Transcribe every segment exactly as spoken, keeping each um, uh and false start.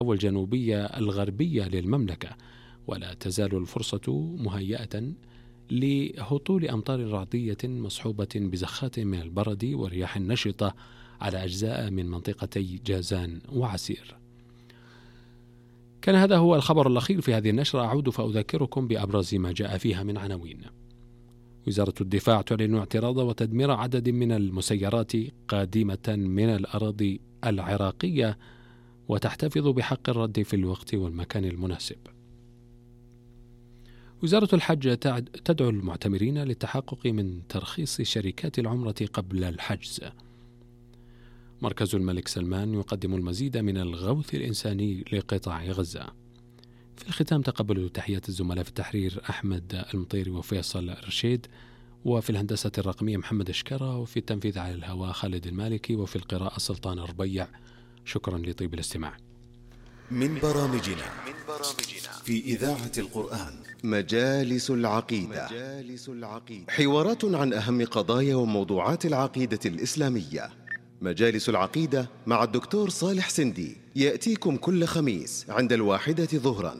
والجنوبية الغربية للمملكة، ولا تزال الفرصة مهيئة لهطول أمطار رعدية مصحوبة بزخات من البرد ورياح نشطة على أجزاء من منطقتي جازان وعسير. كان هذا هو الخبر الأخير في هذه النشرة. أعود فأذكركم بأبرز ما جاء فيها من عناوين. وزارة الدفاع تعلن اعتراض وتدمير عدد من المسيرات قادمة من الأراضي العراقية وتحتفظ بحق الرد في الوقت والمكان المناسب. وزارة الحج تدعو المعتمرين للتحقق من ترخيص شركات العمرة قبل الحجز. مركز الملك سلمان يقدم المزيد من الغوث الإنساني لقطاع غزة. في الختام تقبلوا تحيات الزملاء في التحرير أحمد المطيري وفيصل رشيد، وفي الهندسة الرقمية محمد أشكرة، وفي التنفيذ على الهواء خالد المالكي، وفي القراءة سلطان الربيع. شكرا لطيب الاستماع. من برامجنا في إذاعة القرآن مجالس العقيدة. حوارات عن أهم قضايا وموضوعات العقيدة الإسلامية. مجالس العقيدة مع الدكتور صالح سندي يأتيكم كل خميس عند الواحدة ظهرا.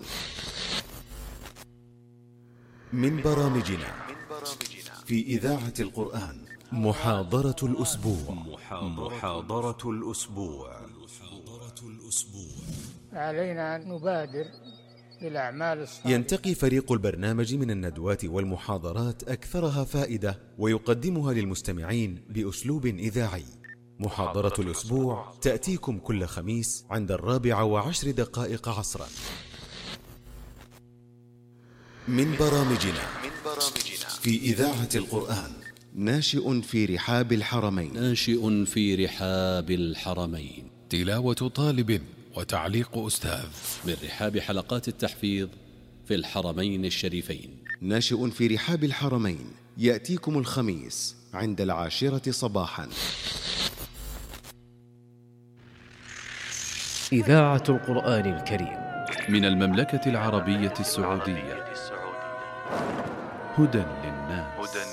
من برامجنا في إذاعة القرآن محاضرة الأسبوع. محاضرة الأسبوع. علينا أن نبادر بالأعمال الصالحة. ينتقي فريق البرنامج من الندوات والمحاضرات أكثرها فائدة ويقدمها للمستمعين بأسلوب إذاعي. محاضرة الأسبوع تأتيكم كل خميس عند الرابعة وعشر دقائق عصرا. من برامجنا في إذاعة القرآن ناشئ في رحاب الحرمين. ناشئ في رحاب الحرمين. تلاوة طالب وتعليق أستاذ من رحاب حلقات التحفيظ في الحرمين الشريفين. ناشئ في رحاب الحرمين يأتيكم الخميس عند العاشرة صباحا. إذاعة القرآن الكريم من المملكة العربية السعودية. هدى للناس.